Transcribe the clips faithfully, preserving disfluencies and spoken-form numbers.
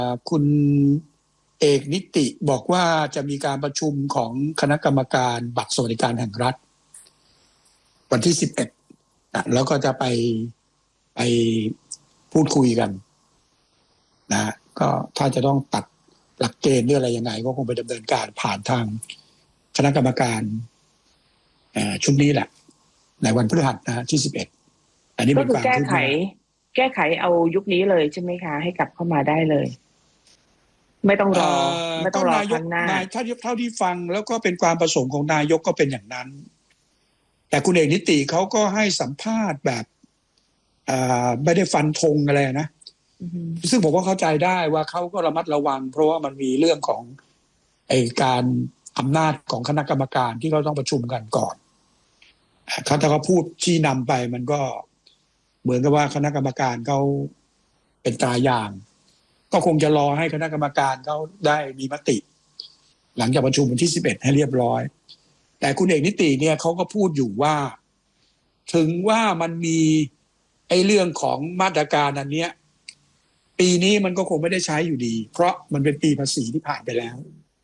คุณเอกนิติบอกว่าจะมีการประชุมของคณะกรรมการบัตรสวัสดิการแห่งรัฐวันที่สิบเอ็ดนะแล้วก็จะไปไปพูดคุยกันนะก็ถ้าจะต้องตัดหลักเกณฑ์หรืออะไรยังไงก็คงไปดำเนินการผ่านทางคณะกรรมการชุดนี้แหละในวันพฤหัสนะที่สิบเอ็ดอันนี้เป็นความคืบหน้าแก้ไขเอายุคนี้เลยใช่ไหมคะให้กลับเข้ามาได้เลยไม่ต้องรอไม่ต้องรอครั้งหน้าถ้าเท่าที่ฟังแล้วก็เป็นความประสงค์ของนายกก็เป็นอย่างนั้นแต่คุณเอกนิติเขาก็ให้สัมภาษณ์แบบไม่ได้ฟันธงอะไรนะซึ่งผมก็เข้าใจได้ว่าเขาก็ระมัดระวังเพราะว่ามันมีเรื่องของไอ้การอำนาจของคณะกรรมการที่เขาต้องประชุมกันก่อนเขาถ้าเขาพูดชี้นำไปมันก็เหมือนกับว่าคณะกรรมการเขาเป็นตราอย่างก็คงจะรอให้คณะกรรมการเขาได้มีมติหลังจากประชุมวันที่สิบเอ็ดให้เรียบร้อยแต่คุณเอกนิติเนี่ยเขาก็พูดอยู่ว่าถึงว่ามันมีไอ้เรื่องของมาตรการอันเนี้ยปีนี้มันก็คงไม่ได้ใช้อยู่ดีเพราะมันเป็นปีภาษีที่ผ่านไปแล้ว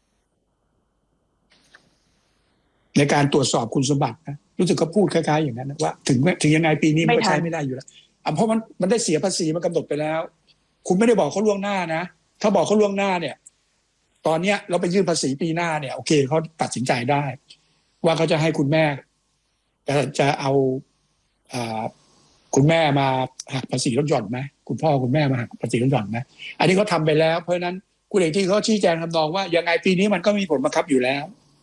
ในการตรวจสอบคุณสมบัตินะรู้สึกเขาพูดคล้ายๆอย่างนั้นนะว่าถึงถึงยังไงปีนี้มันก็ใช้ไม่ได้อยู่แล้วเพราะมันมันได้เสียภาษีมันกำหนดไปแล้วคุณไม่ได้บอกเขาล่วงหน้านะถ้าบอกเขาล่วงหน้าเนี่ยตอนเนี้ยเราไปยื่นภาษีปีหน้าเนี่ยโอเคเขาตัดสินใจได้ว่าเขาจะให้คุณแม่จะจะเอาอ่าคุณแม่มาหักภาษีลดหย่อนไหมคุณพ่อคุณแม่มาหักภาษีลดหย่อนไหมอันนี้เขาทาไปแล้วเพราะฉะนั้นคุณเอกที่เขาชี้แจงทำนองว่ายังไงปีนี้มันก็มีผลบังคับอยู่แล้ว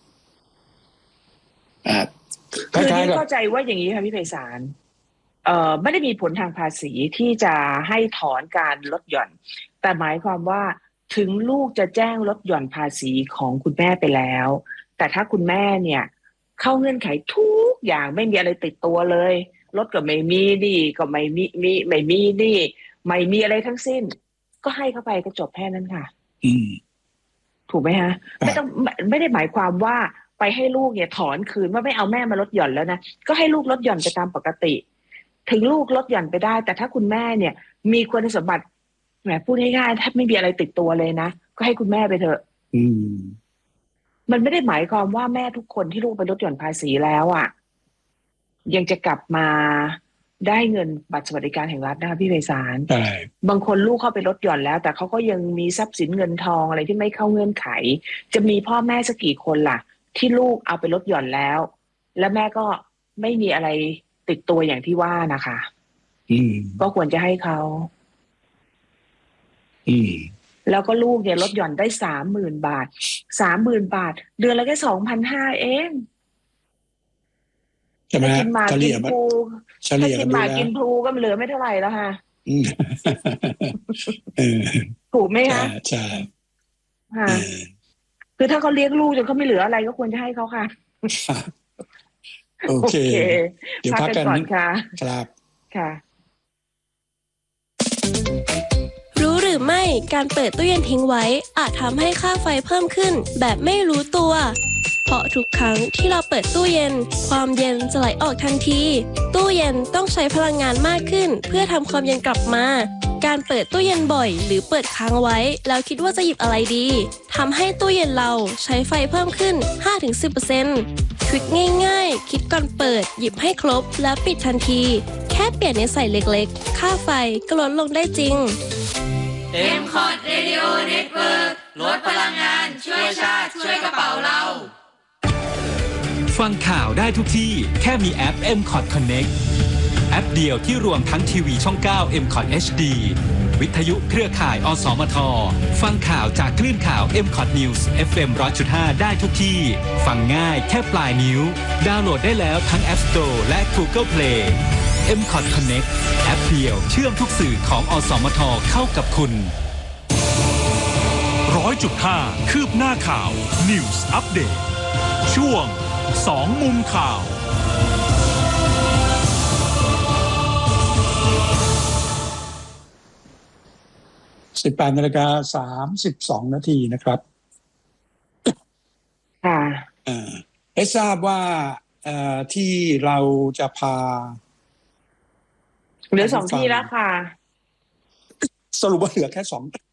อ่าคือที่เข้าใจว่าอย่างนี้ค่ะพี่ไพศาลเอ่อไม่ได้มีผลทางภาษีที่จะให้ถอนการลดหย่อนแต่หมายความว่าถึงลูกจะแจ้งลดหย่อนภาษีของคุณแม่ไปแล้วแต่ถ้าคุณแม่เนี่ยเข้าเงื่อนไขทุกอย่างไม่มีอะไรติดตัวเลยลดก็ไม่มีนี่ก็ไม่มีมีไม่มีนี่ไม่มีอะไรทั้งสิ้นก็ให้เข้าไปก็จบแค่นั้นค่ะอืมถูกไหมฮะไม่ต้องไม่ได้หมายความว่าไปให้ลูกเนี่ยถอนคืนว่าไม่เอาแม่มาลดหย่อนแล้วนะก็ให้ลูกลดหย่อนไปตามปกติถึงลูกลดหย่อนไปได้แต่ถ้าคุณแม่เนี่ยมีคุณสมบัติแหมพูดง่ายๆถ้าไม่มีอะไรติดตัวเลยนะก็ให้คุณแม่ไปเถอะอืมมันไม่ได้หมายความว่าแม่ทุกคนที่ลูกไปลดหย่อนภาษีแล้วอ่ะยังจะกลับมาได้เงินบัตรสวัสดิการแห่งรัฐนะคะพี่ไพศาลบางคนลูกเข้าไปลดหย่อนแล้วแต่เขาก็ยังมีทรัพย์สินเงินทองอะไรที่ไม่เข้าเงื่อนไขจะมีพ่อแม่สักกี่คนล่ะที่ลูกเอาไปลดหย่อนแล้วแล้วแม่ก็ไม่มีอะไรติดตัวอย่างที่ว่านะคะอืมก็ควรจะให้เขาอืมแล้วก็ลูกเนี่ยลดหย่อนได้สามหมื่นบาทสามหมื่นบาทเดือนละแค่สองพันห้าเองใช่ไหมกินหมากินพลูเฉลี่ยกินหมากินพลูก็เหลือไม่เท่าไหร่แล้วค่ะถูกไหมคะใช่ค่ะคือถ้าเขาเลี้ยงลูกจนเขาไม่เหลืออะไรก็ควรจะให้เขาค่ะโอเคเดี๋ยวพักกันก่อนค่ะครับค่ะรู้หรือไม่การเปิดตู้เย็นทิ้งไว้อาจทำให้ค่าไฟเพิ่มขึ้นแบบไม่รู้ตัวเพราะทุกครั้งที่เราเปิดตู้เย็นความเย็นจะไหลออกทันทีตู้เย็นต้องใช้พลังงานมากขึ้นเพื่อทำความเย็นกลับมาการเปิดตู้เย็นบ่อยหรือเปิดค้างไว้แล้วคิดว่าจะหยิบอะไรดีทำให้ตู้เย็นเราใช้ไฟเพิ่มขึ้น ห้าถึงสิบเปอร์เซ็นต์ ทริคง่ายๆคิดก่อนเปิดหยิบให้ครบแล้วปิดทันทีแค่เปลี่ยนนิสัยเล็กๆค่าไฟก็ลดลงได้จริงเอ็ม คอท Radio Network ลดพลังงานช่วยชาติช่วยกระเป๋าเราฟังข่าวได้ทุกที่แค่มีแอป เอ็ม คอท Connect แอปเดียวที่รวมทั้งทีวีช่อง เก้า เอ็ม คอท เอช ดี วิทยุเครือข่าย อสมท ฟังข่าวจากคลื่นข่าว เอ็ม คอท News เอฟ เอ็ม หนึ่งร้อยจุดห้า ได้ทุกที่ฟังง่ายแค่ปลายนิ้วดาวน์โหลดได้แล้วทั้ง App Store และ Google Play เอ็ม คอท Connect แอปเดียวเชื่อมทุกสื่อของอสมทเข้ากับคุณร้อยจุดห้า คืบหน้าข่าว News Update ช่วงสองมุมข่าวสิบแปดนาฬิกาสามสิบสองนาทีนะครับค่ะเอ่อให้ทราบว่าเอ่อที่เราจะพาเหลือสองที่แล้วค่ะสรุปว่าเหลือแค่สอง